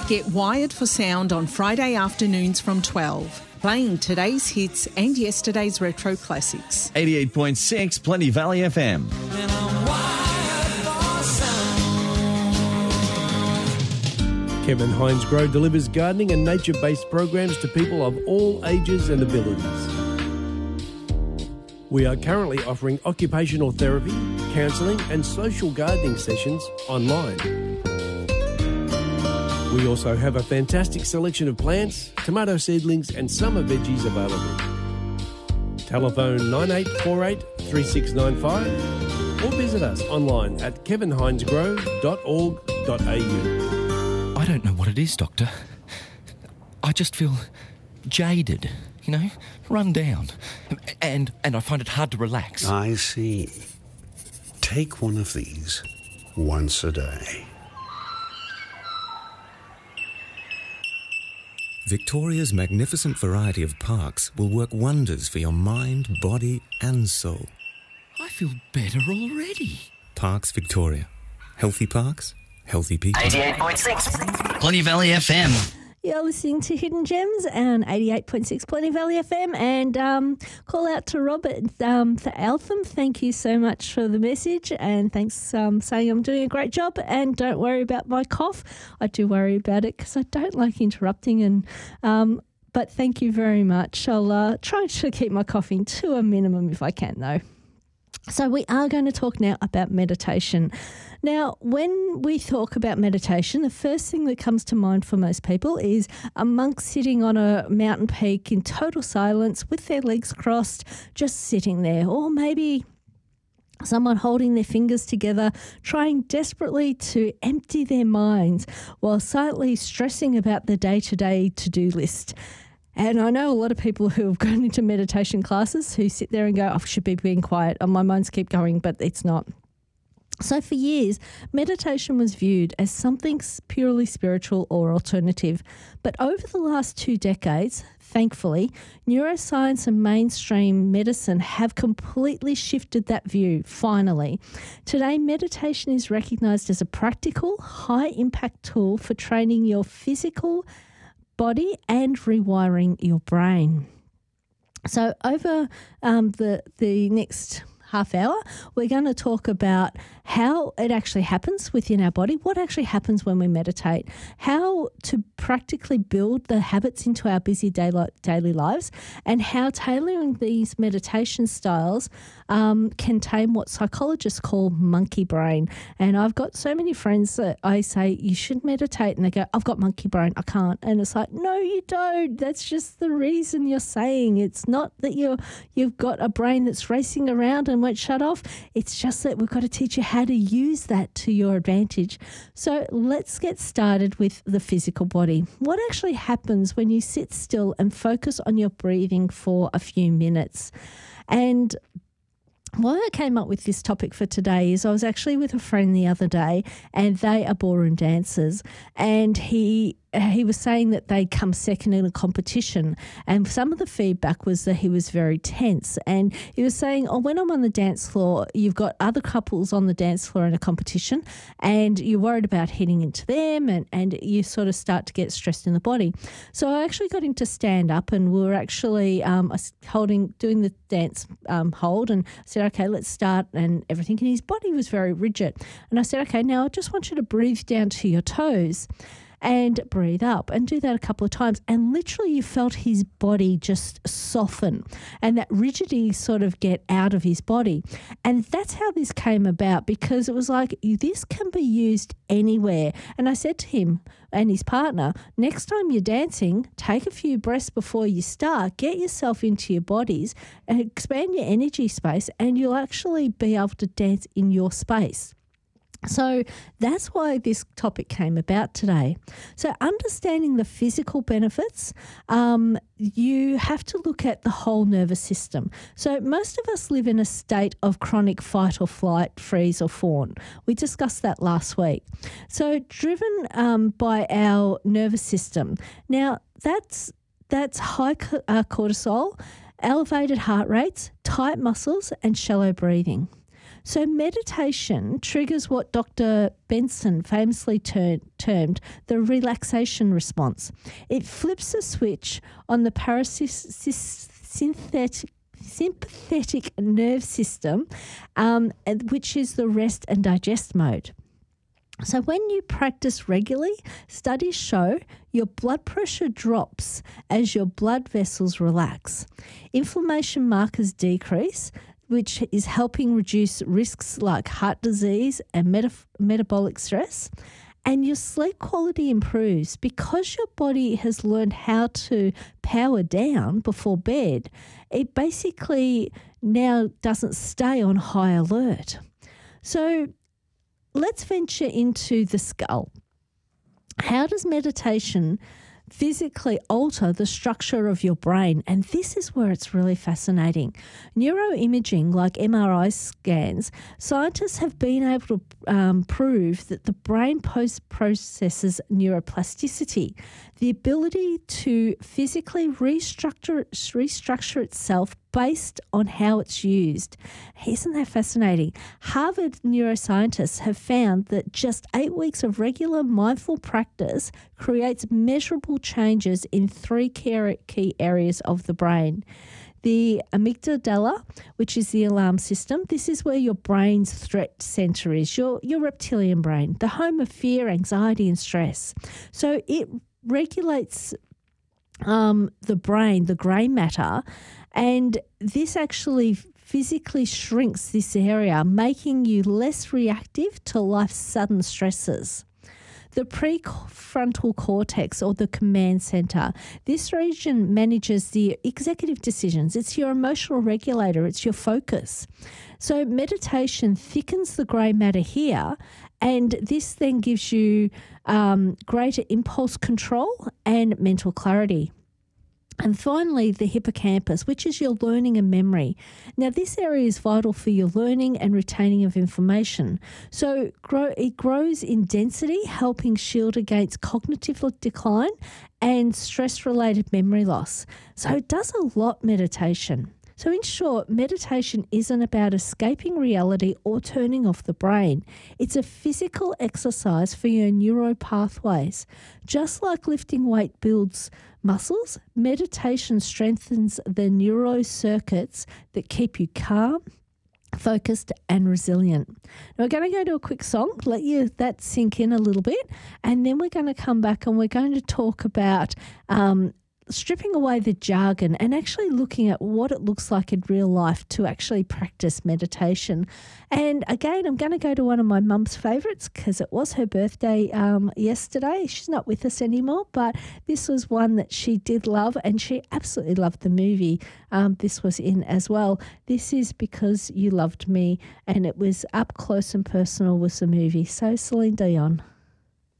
Get wired for sound on Friday afternoons from 12, playing today's hits and yesterday's retro classics. 88.6 Plenty Valley FM. Kevin Hines Grow delivers gardening and nature-based programs to people of all ages and abilities. We are currently offering occupational therapy, counselling and social gardening sessions online. We also have a fantastic selection of plants, tomato seedlings and summer veggies available. Telephone 9848 3695 or visit us online at kevinhinesgrow.org.au. I don't know what it is, Doctor. I just feel jaded, run down. And I find it hard to relax. I see. Take one of these once a day. Victoria's magnificent variety of parks will work wonders for your mind, body and soul. I feel better already. Parks Victoria. Healthy parks, healthy people. 88.6 Plenty Valley FM. You're listening to Hidden Gems on 88.6 Plenty Valley FM, and call out to Robert for Eltham. Thank you so much for the message, and thanks saying I'm doing a great job, and don't worry about my cough. I do worry about it because I don't like interrupting, and but thank you very much. I'll try to keep my coughing to a minimum if I can though. So we are going to talk now about meditation. Now, when we talk about meditation, the first thing that comes to mind for most people is a monk sitting on a mountain peak in total silence with their legs crossed, just sitting there. Or maybe someone holding their fingers together, trying desperately to empty their minds while silently stressing about the day-to-day to-do list. And I know a lot of people who have gone into meditation classes who sit there and go, I should be being quiet, and my minds keep going, but it's not. So for years, meditation was viewed as something purely spiritual or alternative. But over the last 2 decades, thankfully, neuroscience and mainstream medicine have completely shifted that view, finally. Today, meditation is recognised as a practical, high-impact tool for training your physical body and rewiring your brain. So over the next half hour, we're going to talk about how it actually happens within our body, what actually happens when we meditate, how to practically build the habits into our busy daily lives, and how tailoring these meditation styles can tame what psychologists call monkey brain. And I've got so many friends that I say, you should meditate, and they go, I've got monkey brain, I can't. And it's like, no, you don't. That's just the reason you're saying. It's not that you've got a brain that's racing around and won't shut off. It's just that we've got to teach you how to use that to your advantage. So let's get started with the physical body. What actually happens when you sit still and focus on your breathing for a few minutes? And why I came up with this topic for today is I was actually with a friend the other day, and they are ballroom dancers, and he was saying that they'd come second in a competition, and some of the feedback was that he was very tense, and he was saying, when I'm on the dance floor, you've got other couples on the dance floor in a competition, and you're worried about hitting into them, and you sort of start to get stressed in the body. So I actually got him to stand up, and we were actually doing the dance hold, and I said, okay, let's start, and everything, and his body was very rigid. And I said, okay, now I just want you to breathe down to your toes and breathe up, and do that a couple of times. And literally you felt his body just soften and that rigidity sort of get out of his body. And that's how this came about, because it was like, this can be used anywhere. And I said to him and his partner, next time you're dancing, take a few breaths before you start, get yourself into your bodies and expand your energy space, and you'll actually be able to dance in your space. So that's why this topic came about today. So understanding the physical benefits, you have to look at the whole nervous system. So most of us live in a state of chronic fight or flight, freeze or fawn. We discussed that last week. So driven by our nervous system. Now that's high cortisol, elevated heart rates, tight muscles and shallow breathing. So meditation triggers what Dr. Benson famously termed the relaxation response. It flips a switch on the sympathetic nerve system, which is the rest and digest mode. So when you practice regularly, studies show your blood pressure drops as your blood vessels relax. Inflammation markers decrease, which is helping reduce risks like heart disease and metabolic stress. And your sleep quality improves because your body has learned how to power down before bed. It basically now doesn't stay on high alert. So let's venture into the skull. How does meditation physically alter the structure of your brain? And this is where it's really fascinating. Neuroimaging, like MRI scans, scientists have been able to prove that the brain processes neuroplasticity, the ability to physically restructure itself based on how it's used. Isn't that fascinating? Harvard neuroscientists have found that just 8 weeks of regular mindful practice creates measurable changes in 3 key areas of the brain. The amygdala, which is the alarm system, this is where your brain's threat center is, your reptilian brain, the home of fear, anxiety, and stress. So it regulates the brain, the grey matter, and this actually physically shrinks this area, making you less reactive to life's sudden stresses. The prefrontal cortex, or the command center, this region manages the executive decisions. It's your emotional regulator. It's your focus. So meditation thickens the grey matter here, and this then gives you greater impulse control and mental clarity. And finally, the hippocampus, which is your learning and memory. Now, this area is vital for your learning and retaining of information. So it grows in density, helping shield against cognitive decline and stress-related memory loss. So it does a lot, meditation. So in short, meditation isn't about escaping reality or turning off the brain. It's a physical exercise for your neural pathways. Just like lifting weight builds muscles, meditation strengthens the neural circuits that keep you calm, focused and resilient. Now we're going to go to a quick song, let that sink in a little bit, and then we're going to come back and we're going to talk about stripping away the jargon and actually looking at what it looks like in real life to actually practice meditation. And again, I'm going to go to one of my mum's favourites because it was her birthday yesterday. She's not with us anymore, but this was one that she did love, and she absolutely loved the movie this was in as well. This is Because You Loved Me, and it was up close and personal with the movie. So Celine Dion.